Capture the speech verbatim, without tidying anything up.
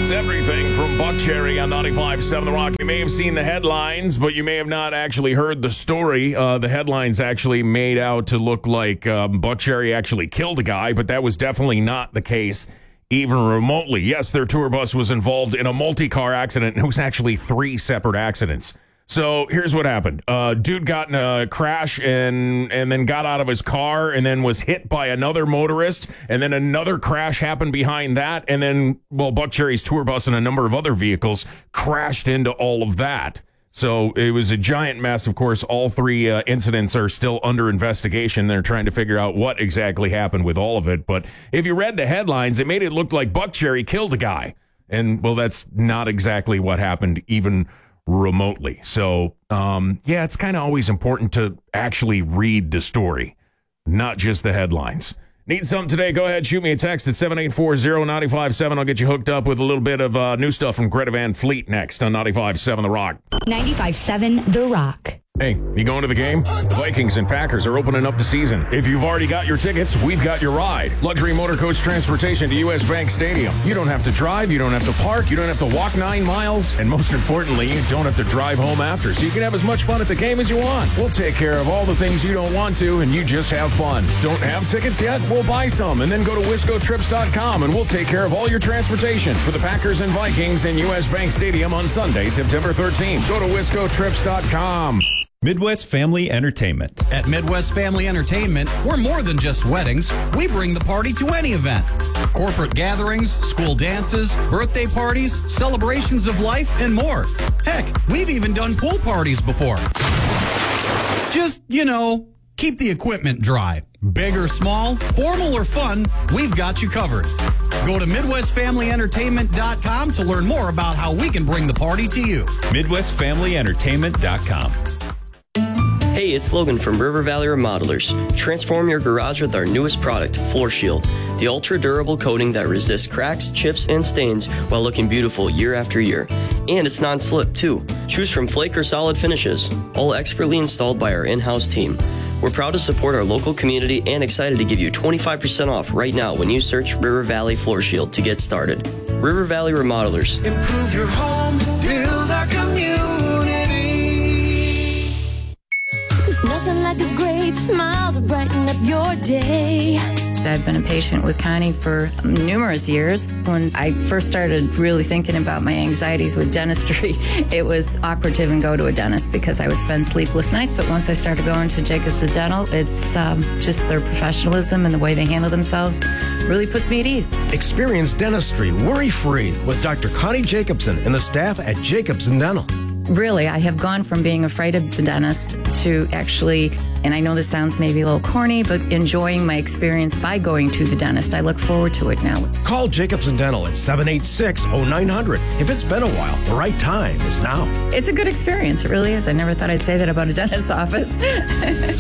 It's everything from Buck Cherry on ninety-five point seven The Rock. You may have seen the headlines, but you may have not actually heard the story. Uh, the headlines actually made out to look like um, Buck Cherry actually killed a guy, but that was definitely not the case, even remotely. Yes, their tour bus was involved in a multi-car accident. It was actually three separate accidents. So here's what happened. Uh, dude got in a crash and and then got out of his car and then was hit by another motorist. And then another crash happened behind that. And then, well, Buck Cherry's tour bus and a number of other vehicles crashed into all of that. So it was a giant mess. Of course, all three uh, incidents are still under investigation. They're trying to figure out what exactly happened with all of it. But if you read the headlines, it made it look like Buck Cherry killed a guy. And, well, that's not exactly what happened, even remotely. So, um, yeah, it's kind of always important to actually read the story, not just the headlines. Need something today? Go ahead, shoot me a text at seven eight four zero nine five seven. I'll get you hooked up with a little bit of uh, new stuff from Greta Van Fleet next on ninety-five point seven The Rock. ninety-five point seven The Rock. Hey, you going to the game? The Vikings and Packers are opening up the season. If you've already got your tickets, we've got your ride. Luxury motor coach transportation to U S. Bank Stadium. You don't have to drive, you don't have to park, you don't have to walk nine miles, and most importantly, you don't have to drive home after, so you can have as much fun at the game as you want. We'll take care of all the things you don't want to, and you just have fun. Don't have tickets yet? We'll buy some, and then go to wisco trips dot com, and we'll take care of all your transportation for the Packers and Vikings in U S. Bank Stadium on Sunday, September thirteenth. Go to wisco trips dot com. Midwest Family Entertainment. At Midwest Family Entertainment, we're more than just weddings. We bring the party to any event. Corporate gatherings, school dances, birthday parties, celebrations of life, and more. Heck, we've even done pool parties before. Just, you know, keep the equipment dry. Big or small, formal or fun, we've got you covered. Go to midwest family entertainment dot com to learn more about how we can bring the party to you. midwest family entertainment dot com. Hey, it's Logan from River Valley Remodelers. Transform your garage with our newest product, Floor Shield, the ultra-durable coating that resists cracks, chips, and stains while looking beautiful year after year. And it's non-slip, too. Choose from flake or solid finishes, all expertly installed by our in-house team. We're proud to support our local community and excited to give you twenty-five percent off right now when you search River Valley Floor Shield to get started. River Valley Remodelers. Improve your home, build our community. There's nothing like a great smile to brighten up your day. I've been a patient with Connie for numerous years. When I first started really thinking about my anxieties with dentistry, it was awkward to even go to a dentist because I would spend sleepless nights. But once I started going to Jacobs Dental, it's um, just their professionalism and the way they handle themselves really puts me at ease. Experience dentistry worry-free with Doctor Connie Jacobson and the staff at Jacobs Dental. Really, I have gone from being afraid of the dentist to actually, and I know this sounds maybe a little corny, but enjoying my experience by going to the dentist. I look forward to it now. Call Jacobs Dental at seven eight six, oh nine hundred. If it's been a while, the right time is now. It's a good experience. It really is. I never thought I'd say that about a dentist's office.